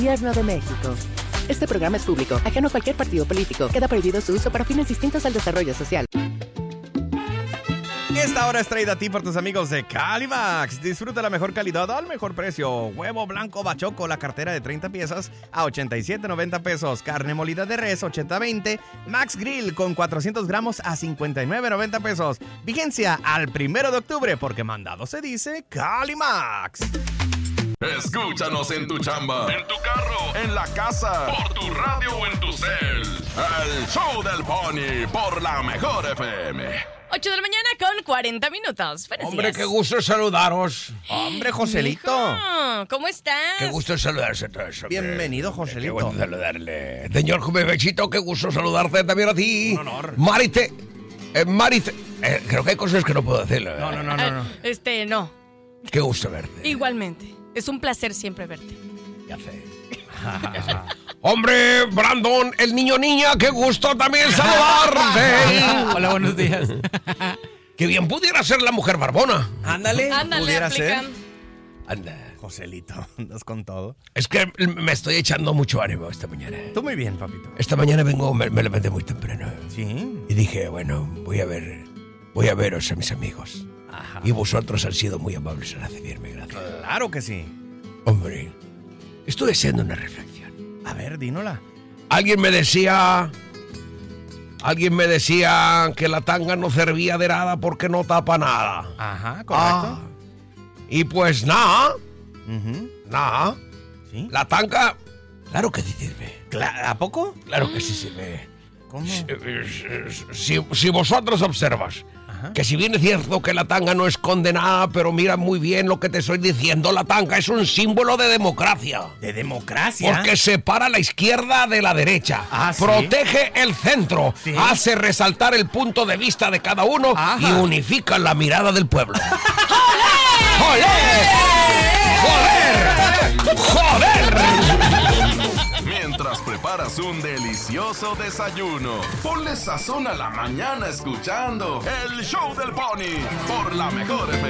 Gobierno de México. Este programa es público, ajeno a cualquier partido político. Queda prohibido su uso para fines distintos al desarrollo social. Esta hora es traída a ti por tus amigos de Calimax. Disfruta la mejor calidad al mejor precio. Huevo blanco bachoco, la cartera de 30 piezas a $87.90 pesos. Carne molida de res, 80-20. Max Grill con 400 gramos a $59.90 pesos. Vigencia al 1 de octubre, porque mandado se dice Calimax. Escúchanos en tu chamba, en tu carro, en la casa, por tu radio o en tu cel. El Show del Pony por la Mejor FM. 8 de la mañana con 40 minutos. Buenos Hombre, días. qué gusto saludaros. Hombre, Joselito. Hijo, ¿cómo estás? Qué gusto saludarse a todos. hombre. Bienvenido, Joselito. Qué bueno saludarle. Señor Jumevechito, qué gusto saludarte también a ti. Un honor. Marite. Creo que hay cosas que no puedo decirle. No. No. Qué gusto verte. Igualmente. Es un placer siempre verte. Ya sé. Hombre, Brandon, el niña, qué gusto también saludarte. Hola, buenos días. Qué bien pudiera ser la mujer barbona. Ándale, pudiera aplican. ser. Anda. Joselito, andas con todo. Es que me estoy echando mucho ánimo esta mañana. Tú muy bien, papito. Esta mañana me levanté muy temprano. Sí. Y dije, bueno, voy a veros a mis amigos. Ajá. Y vosotros han sido muy amables en recibirme, gracias. Claro que sí. Hombre, estoy haciendo una reflexión. A ver, dínola. Alguien me decía que la tanga no servía de nada porque no tapa nada. Ajá, correcto. Y pues nada, Ujú. nada. ¿Sí? La tanga, claro que sí sirve. ¿A poco? Claro que sí sirve. ¿Cómo? Si vosotros observas que si bien es cierto que la tanga no esconde nada, pero mira muy bien lo que te estoy diciendo, la tanga es un símbolo de democracia. ¿De democracia? Porque separa la izquierda de la derecha, ¿sí? protege el centro, ¿Sí? hace resaltar el punto de vista de cada uno y unifica la mirada del pueblo. ¡Joder! ¡Joder! ¡Joder! Mientras preparas un delicioso desayuno, ponle sazón a la mañana escuchando el Show del Pony por la Mejor FM.